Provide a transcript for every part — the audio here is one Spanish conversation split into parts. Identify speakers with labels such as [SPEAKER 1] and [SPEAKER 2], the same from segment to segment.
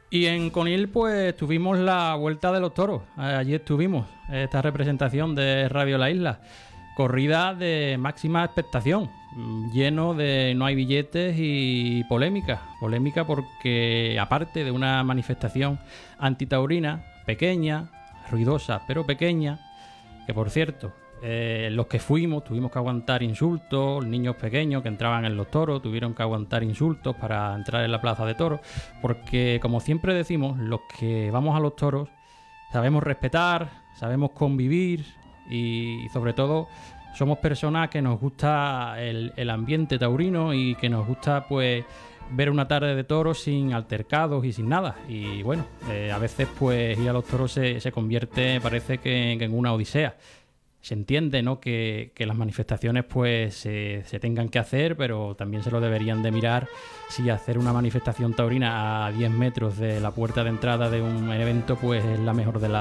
[SPEAKER 1] Y en Conil pues tuvimos la Vuelta de los Toros. Allí estuvimos, esta representación de Radio La Isla. Corrida de máxima expectación, lleno de no hay billetes y polémica. Polémica porque aparte de una manifestación antitaurina, pequeña, ruidosa pero pequeña, que por cierto, los que fuimos tuvimos que aguantar insultos, niños pequeños que entraban en los toros tuvieron que aguantar insultos para entrar en la plaza de toros, porque como siempre decimos, los que vamos a los toros sabemos respetar, sabemos convivir y sobre todo somos personas que nos gusta el ambiente taurino y que nos gusta pues ver una tarde de toros sin altercados y sin nada. Y bueno, a veces pues ir a los toros se convierte, parece que en una odisea. Se entiende, ¿no?, que las manifestaciones pues se tengan que hacer, pero también se lo deberían de mirar si hacer una manifestación taurina a 10 metros de la puerta de entrada de un evento pues es la mejor de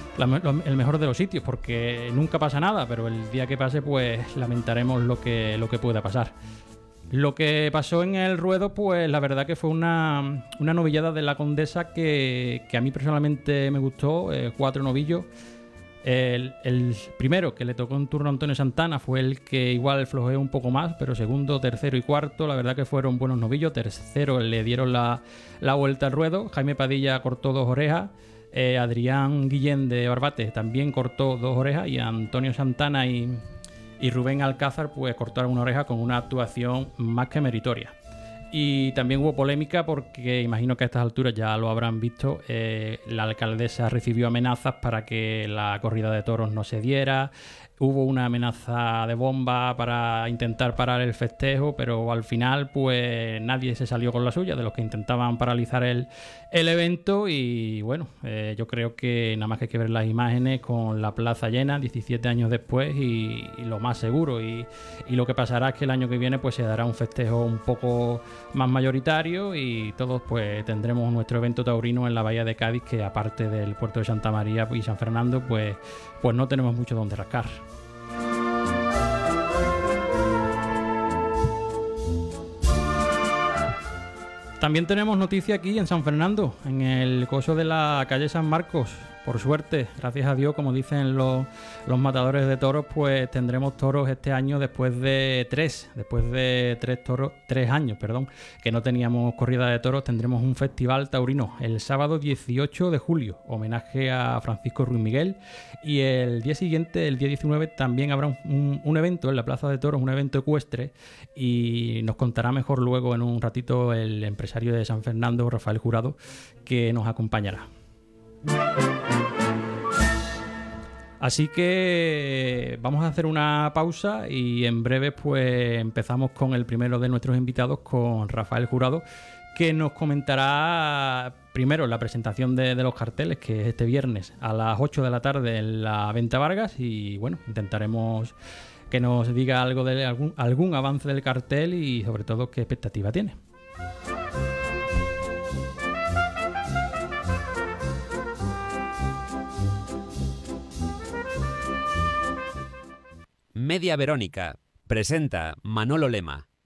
[SPEAKER 1] el mejor de los sitios, porque nunca pasa nada, pero el día que pase pues lamentaremos lo que pueda pasar. Lo que pasó en el ruedo, pues la verdad que fue una novillada de la Condesa que a mí personalmente me gustó, 4 novillos. El primero que le tocó en turno a Antonio Santana fue el que igual flojeó un poco más, pero segundo, tercero y cuarto la verdad que fueron buenos novillos. Tercero le dieron la vuelta al ruedo. Jaime Padilla cortó 2 orejas, Adrián Guillén de Barbate también cortó 2 orejas y Antonio Santana y Rubén Alcázar pues cortaron una oreja con una actuación más que meritoria. Y también hubo polémica porque imagino que a estas alturas ya lo habrán visto, la alcaldesa recibió amenazas para que la corrida de toros no se diera. Hubo una amenaza de bomba para intentar parar el festejo, pero al final pues nadie se salió con la suya de los que intentaban paralizar el evento. Y bueno, yo creo que nada más que hay que ver las imágenes con la plaza llena 17 años después y lo más seguro y lo que pasará es que el año que viene pues se dará un festejo un poco más mayoritario y todos pues tendremos nuestro evento taurino en la bahía de Cádiz, que aparte del puerto de Santa María y San Fernando pues no tenemos mucho donde rascar. También tenemos noticia aquí en San Fernando, en el coso de la calle San Marcos. Por suerte, gracias a Dios, como dicen los matadores de toros, pues tendremos toros este año después de 3 años, que no teníamos corrida de toros. Tendremos un festival taurino el sábado 18 de julio, homenaje a Francisco Ruiz Miguel, y el día siguiente, el día 19, también habrá un evento en la Plaza de Toros, un evento ecuestre, y nos contará mejor luego en un ratito el empresario de San Fernando, Rafael Jurado, que nos acompañará. Así que vamos a hacer una pausa y en breve pues empezamos con el primero de nuestros invitados, con Rafael Jurado, que nos comentará primero la presentación de los carteles, que es este viernes a las 8 de la tarde en la Venta Vargas, y bueno, intentaremos que nos diga algo de algún avance del cartel y sobre todo qué expectativa tiene.
[SPEAKER 2] Media Verónica presenta Manolo Lema.